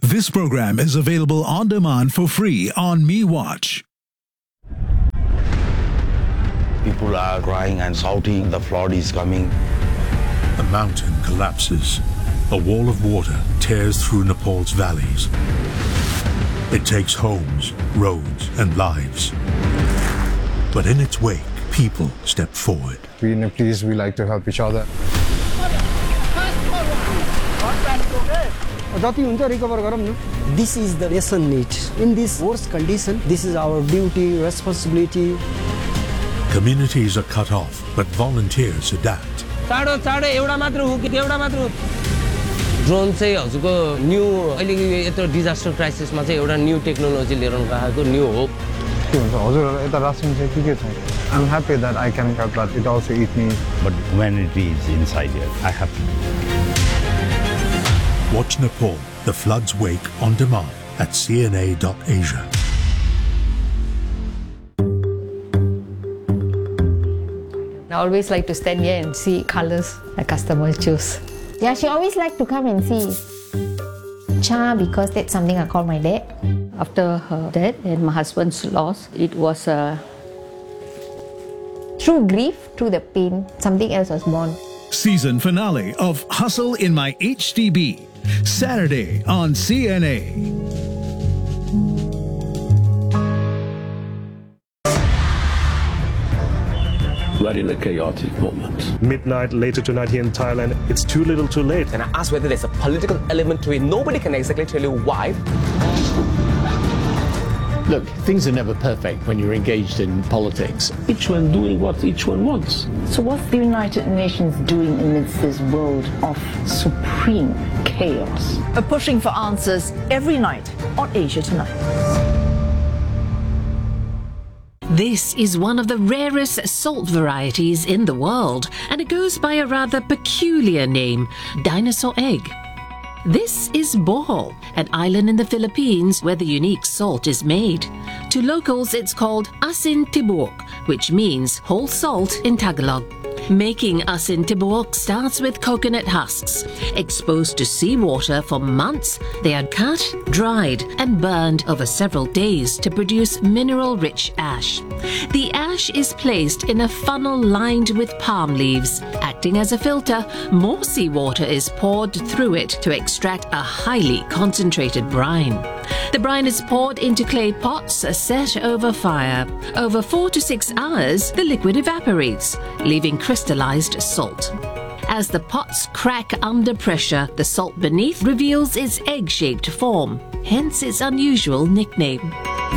This program is available on demand for free on MeWatch. People are crying and shouting, the flood is coming. A mountain collapses. A wall of water tears through Nepal's valleys. It takes homes, roads, and lives. But in its wake, people step forward. We Nepalese, we like to help each other. This is the lesson need. In this worst condition, this is our duty, responsibility. Communities are cut off, but volunteers adapt. Drone चाहिँ हजुरको new अहिले यत्रो disaster क्राइसिसमा चाहिँ एउटा new technology लिएर आएको new hope हजुरहरु यता रासन चाहिँ के छ I'm happy that I can help, but it also eats me. But humanity is inside here. I have to. Watch Nepal, The Flood's Wake on demand at cna.asia. I always like to stand here and see colors the customers choose. Yeah, she always like to come and see. Cha, because that's something I call my dad. After her death and my husband's loss, it was through grief, through the pain, something else was born. Season finale of Hustle in My HDB, Saturday on CNA. We're in a chaotic moment. Midnight later tonight here in Thailand, it's too little too late. And I asked whether there's a political element to it. Nobody can exactly tell you why. Look, things are never perfect when you're engaged in politics. Each one doing what each one wants. So what's the United Nations doing amidst this world of supreme chaos? Pushing for answers every night on Asia Tonight. This is one of the rarest salt varieties in the world, and it goes by a rather peculiar name, dinosaur egg. This is Bohol, an island in the Philippines where the unique salt is made. To locals, it's called asin tibuok, which means whole salt in Tagalog. Making asin tibuok starts with coconut husks. Exposed to seawater for months, they are cut, dried, and burned over several days to produce mineral-rich ash. The ash is placed in a funnel lined with palm leaves. Acting as a filter, more seawater is poured through it to extract a highly concentrated brine. The brine is poured into clay pots set over fire. Over 4 to 6 hours, the liquid evaporates, leaving crystallized salt. As the pots crack under pressure, the salt beneath reveals its egg-shaped form, hence its unusual nickname.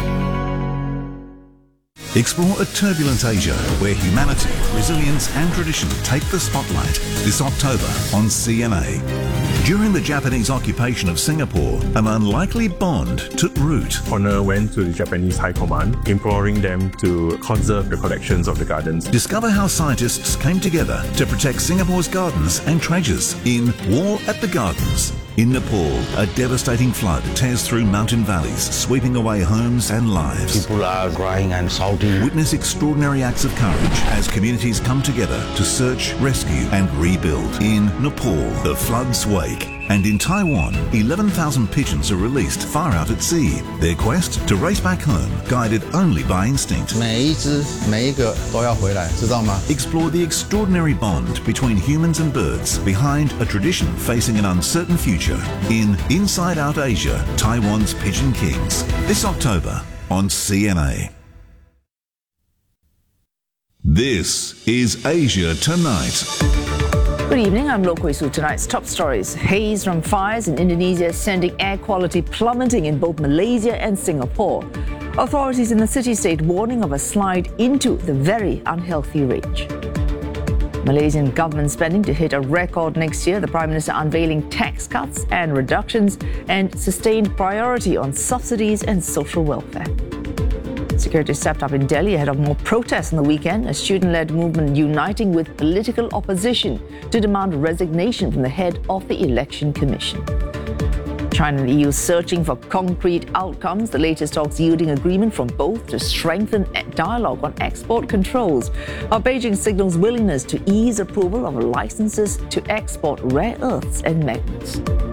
Explore a turbulent Asia where humanity, resilience and tradition take the spotlight this October on CNA. During the Japanese occupation of Singapore, an unlikely bond took root. Honor went to the Japanese High Command, imploring them to conserve the collections of the gardens. Discover how scientists came together to protect Singapore's gardens and treasures in War at the Gardens. In Nepal, a devastating flood tears through mountain valleys, sweeping away homes and lives. People are crying and shouting. Witness extraordinary acts of courage as communities come together to search, rescue and rebuild. In Nepal, the flood's wake. And in Taiwan, 11,000 pigeons are released far out at sea. Their quest to race back home, guided only by instinct. Explore the extraordinary bond between humans and birds behind a tradition facing an uncertain future in Inside Out Asia, Taiwan's Pigeon Kings. This October on CNA. This is Asia Tonight. Good evening, I'm Lo Koi Su. Tonight's top stories. Haze from fires in Indonesia sending air quality plummeting in both Malaysia and Singapore. Authorities in the city-state warning of a slide into the very unhealthy range. Malaysian government spending to hit a record next year. The Prime Minister unveiling tax cuts and reductions and sustained priority on subsidies and social welfare. Security stepped up in Delhi ahead of more protests on the weekend, a student-led movement uniting with political opposition to demand resignation from the head of the Election Commission. China and the EU searching for concrete outcomes, the latest talks yielding agreement from both to strengthen dialogue on export controls. While Beijing signals willingness to ease approval of licenses to export rare earths and magnets.